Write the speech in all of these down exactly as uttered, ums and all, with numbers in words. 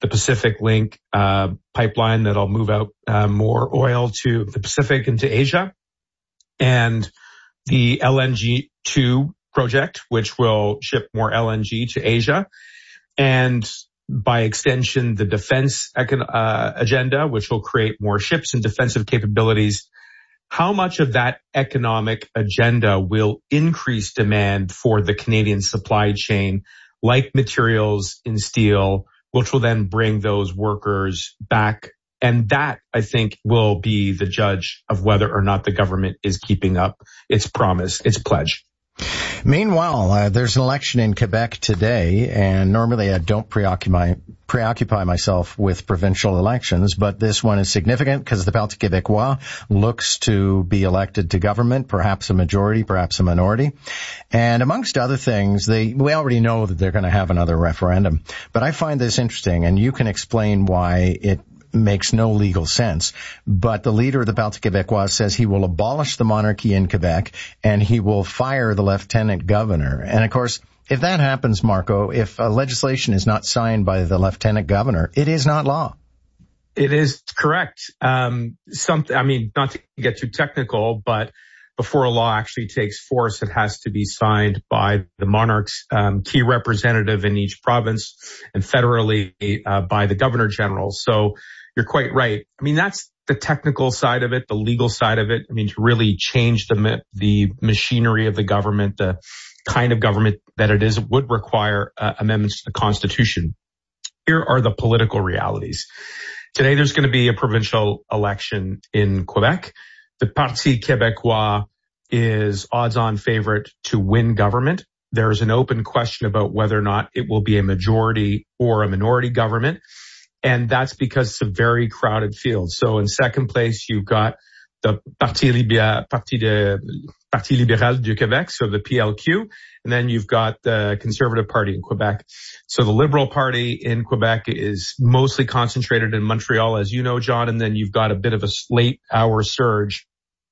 the Pacific Link uh, pipeline that'll move out uh, more oil to the Pacific and to Asia, and the L N G two project, which will ship more L N G to Asia, and by extension, the defense uh, agenda, which will create more ships and defensive capabilities. How much of that economic agenda will increase demand for the Canadian supply chain, like materials in steel, which will then bring those workers back? And that, I think, will be the judge of whether or not the government is keeping up its promise, its pledge. Meanwhile, uh, there's an election in Quebec today, and normally I don't preoccupy preoccupy myself with provincial elections, but this one is significant because the Parti Québécois looks to be elected to government, perhaps a majority, perhaps a minority. And amongst other things, they we already know that they're going to have another referendum. But I find this interesting, and you can explain why it makes no legal sense. But the leader of the Parti Québécois says he will abolish the monarchy in Quebec and he will fire the lieutenant governor. And of course, if that happens, Marco, if uh, legislation is not signed by the lieutenant governor, it is not law. It is correct. Um, something, I mean, not to get too technical, but before a law actually takes force, it has to be signed by the monarch's um, key representative in each province and federally uh, by the governor general. So you're quite right. I mean, that's the technical side of it, the legal side of it. I mean, to really change the the machinery of the government, the kind of government that it is, would require uh, amendments to the Constitution. Here are the political realities. Today, there's going to be a provincial election in Quebec. The Parti Québécois is odds-on favorite to win government. There's an open question about whether or not it will be a majority or a minority government. And that's because it's a very crowded field. So in second place, you've got the Parti, Libéral, Parti, de, Parti Libéral du Québec, so the P L Q. And then you've got the Conservative Party in Quebec. So the Liberal Party in Quebec is mostly concentrated in Montreal, as you know, John. And then you've got a bit of a late hour surge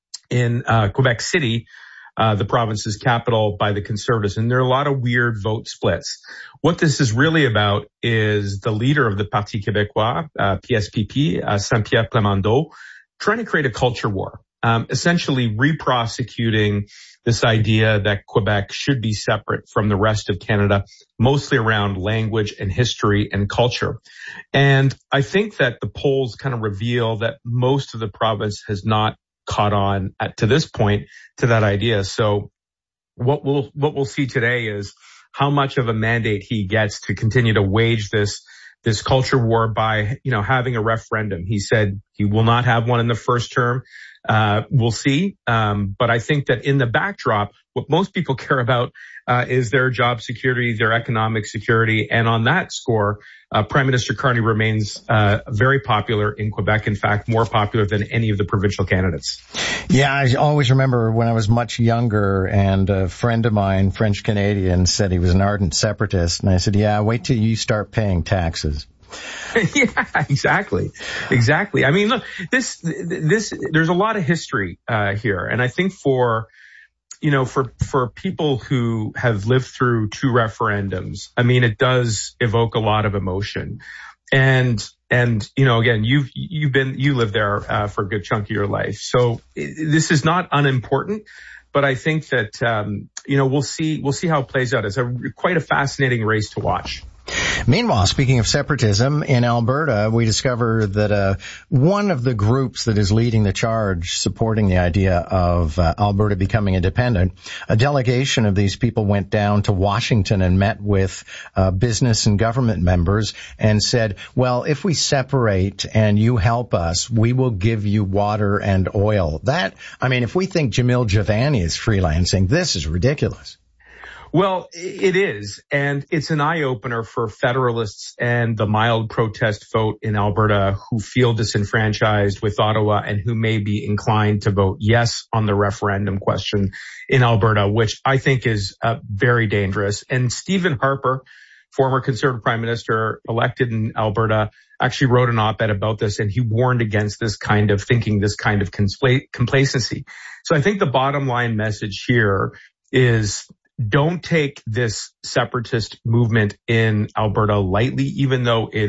in uh, Quebec City, uh, the province's capital, by the Conservatives. And there are a lot of weird vote splits. What this is really about is the leader of the Parti Québécois, uh, P S P P, uh, Saint-Pierre Plamondon, trying to create a culture war, um, essentially re-prosecuting this idea that Quebec should be separate from the rest of Canada, mostly around language and history and culture. And I think that the polls kind of reveal that most of the province has not caught on at, to this point to that idea. So what we'll, what we'll see today is how much of a mandate he gets to continue to wage this, this culture war by, you know, having a referendum. He said he will not have one in the first term. Uh, we'll see. Um, but I think that in the backdrop, what most people care about, uh, is their job security, their economic security. And on that score, uh, Prime Minister Carney remains, uh, very popular in Quebec. In fact, more popular than any of the provincial candidates. Yeah, I always remember when I was much younger and a friend of mine, French Canadian, said he was an ardent separatist. And I said, yeah, wait till you start paying taxes. Yeah, exactly. Exactly. I mean, look, this, this, there's a lot of history, uh, here. And I think for, you know, for, for people who have lived through two referendums, I mean, it does evoke a lot of emotion. And, and, you know, again, you've, you've been, you lived there, uh, for a good chunk of your life. So it, this is not unimportant. But I think that, um, you know, we'll see, we'll see how it plays out. It's a quite a fascinating race to watch. Meanwhile, speaking of separatism, in Alberta, we discover that uh, one of the groups that is leading the charge supporting the idea of uh, Alberta becoming independent, a delegation of these people went down to Washington and met with uh, business and government members and said, well, if we separate and you help us, we will give you water and oil. That, I mean, if we think Jamil Javani is freelancing, this is ridiculous. Well, it is, and it's an eye-opener for federalists and the mild protest vote in Alberta who feel disenfranchised with Ottawa and who may be inclined to vote yes on the referendum question in Alberta, which I think is uh, very dangerous. And Stephen Harper, former Conservative Prime Minister elected in Alberta, actually wrote an op-ed about this, and he warned against this kind of thinking, this kind of complacency. So I think the bottom line message here is, don't take this separatist movement in Alberta lightly, even though it